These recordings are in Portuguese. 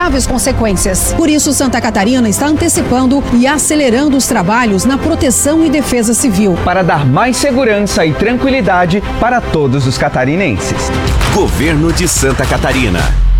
graves consequências. Por isso, Santa Catarina está antecipando e acelerando os trabalhos na proteção e defesa civil. Para dar mais segurança e tranquilidade para todos os catarinenses. Governo de Santa Catarina.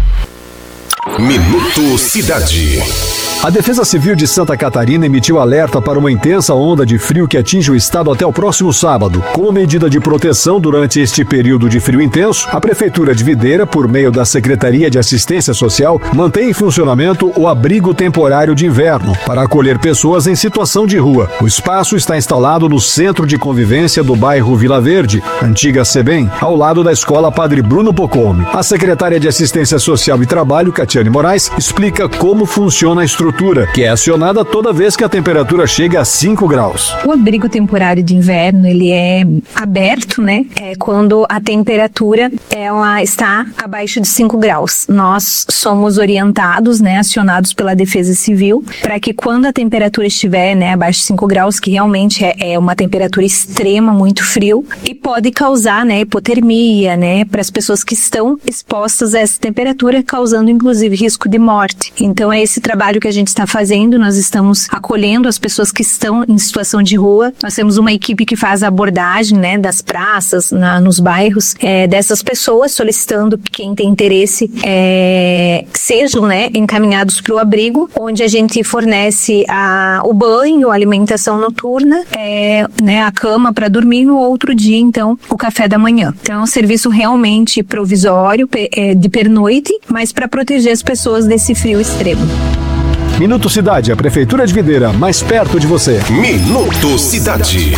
Minuto Cidade. A Defesa Civil de Santa Catarina emitiu alerta para uma intensa onda de frio que atinge o estado até o próximo sábado. Como medida de proteção durante este período de frio intenso, a Prefeitura de Videira, por meio da Secretaria de Assistência Social, mantém em funcionamento o abrigo temporário de inverno para acolher pessoas em situação de rua. O espaço está instalado no Centro de Convivência do bairro Vila Verde, antiga SEBEM, ao lado da Escola Padre Bruno Pocome. A secretária de Assistência Social e Trabalho, Catiane Moraes, explica como funciona a estrutura, que é acionada toda vez que a temperatura chega a 5 graus. O abrigo temporário de inverno, ele é aberto, né? Quando a temperatura ela está abaixo de 5 graus. Nós somos orientados, né, acionados pela Defesa Civil, para que quando a temperatura estiver, né, abaixo de 5 graus, que realmente é uma temperatura extrema, muito frio, e pode causar, né, hipotermia, né, para as pessoas que estão expostas a essa temperatura, causando inclusive risco de morte. Então é esse trabalho que a gente está fazendo, nós estamos acolhendo as pessoas que estão em situação de rua. Nós temos uma equipe que faz a abordagem, né, das praças, nos bairros, dessas pessoas, solicitando que quem tem interesse sejam, né, encaminhados para o abrigo, onde a gente fornece o banho, a alimentação noturna, né, a cama para dormir, no outro dia, então, o café da manhã. Então, é um serviço realmente provisório, de pernoite, mas para proteger as pessoas desse frio extremo. Minuto Cidade, a Prefeitura de Videira, mais perto de você. Minuto Cidade.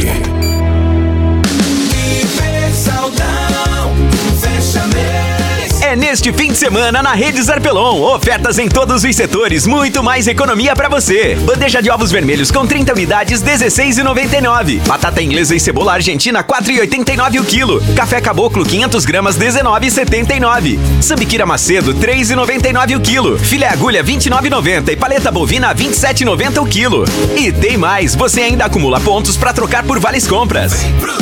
É neste fim de semana na Rede Zarpelon. Ofertas em todos os setores, muito mais economia pra você. Bandeja de ovos vermelhos com 30 unidades, R$16,99. Batata inglesa e cebola argentina, R$4,89 o quilo. Café caboclo, 500 gramas, R$19,79. Sambiquira Macedo, R$3,99 o quilo. Filé agulha, R$29,90. E paleta bovina, R$27,90 o quilo. E tem mais, você ainda acumula pontos pra trocar por vales compras.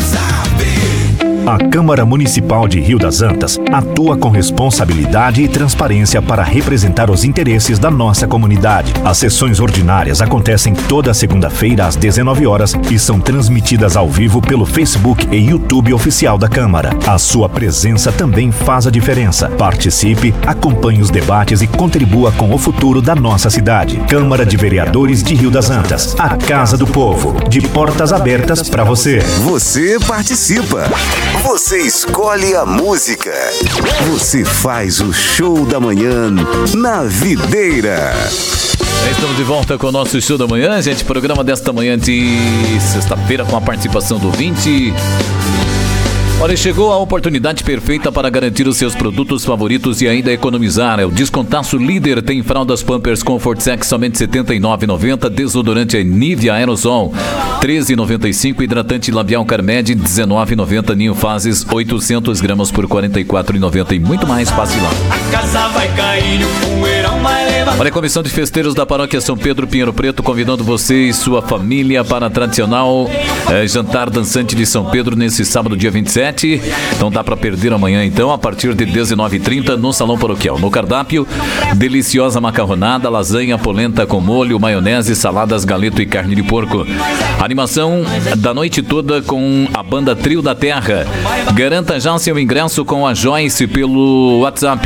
A Câmara Municipal de Rio das Antas atua com responsabilidade e transparência para representar os interesses da nossa comunidade. As sessões ordinárias acontecem toda segunda-feira às 19 horas e são transmitidas ao vivo pelo Facebook e YouTube oficial da Câmara. A sua presença também faz a diferença. Participe, acompanhe os debates e contribua com o futuro da nossa cidade. Câmara de Vereadores de Rio das Antas, a Casa do Povo, de portas abertas para você. Você participa. Você escolhe a música. Você faz o show da manhã na Videira. Estamos de volta com o nosso show da manhã, gente. Programa desta manhã de sexta-feira com a participação do ouvinte. Olha, chegou a oportunidade perfeita para garantir os seus produtos favoritos e ainda economizar. É o Descontaço Líder. Tem fraldas Pampers Comfort Sex somente R$ 79,90. Desodorante Nivea Aerosol R$13,95. Hidratante labial Carmed R$19,90. Ninho Fases 800 gramas por R$ 44,90 e muito mais. Passe lá. A casa vai cair, o poeirão vai levar. Olha, a Comissão de Festeiros da Paróquia São Pedro Pinheiro Preto convidando você e sua família para a tradicional jantar dançante de São Pedro nesse sábado, dia 27. Não dá para perder amanhã, então, a partir de 19h30 no Salão Paroquial. No cardápio, deliciosa macarronada, lasanha, polenta com molho, maionese, saladas, galeto e carne de porco. Animação da noite toda com a banda Trio da Terra. Garanta já seu ingresso com a Joyce pelo WhatsApp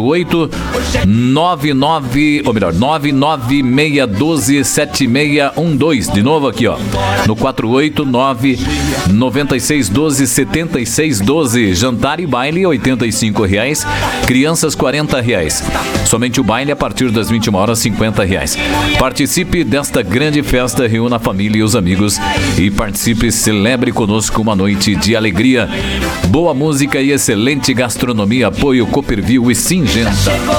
996127612. De novo aqui, ó, no 48996127612. Jantar e baile R$ 85, crianças R$ 40. Somente o baile a partir das 21 horas R$ 50. Participe desta grande festa, reúna a família e os amigos e participe, celebre conosco uma noite de alegria. Boa música e excelente gastronomia. Apoio Cooperville e Singenta.